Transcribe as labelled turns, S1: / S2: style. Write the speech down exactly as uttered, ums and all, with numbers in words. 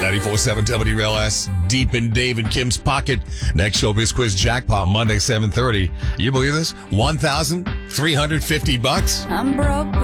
S1: ninety-four point seven W R L S, deep in Dave and Kim's pocket. Next Showbiz Quiz jackpot, Monday, seven thirty. You believe this? one thousand three hundred fifty bucks?
S2: I'm broke.